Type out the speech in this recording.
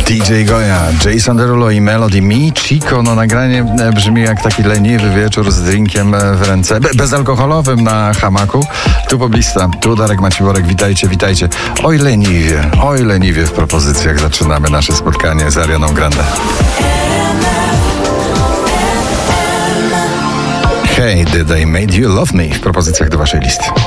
DJ Goya, Jason Derulo i Melody Me, Chico. No nagranie brzmi jak taki leniwy wieczór z drinkiem w ręce, bezalkoholowym na hamaku. Tu poblista, tu Darek Maciworek, witajcie, witajcie. Oj leniwie w propozycjach zaczynamy nasze spotkanie z Arianą Grande. Hey, did I made you love me w propozycjach do waszej listy.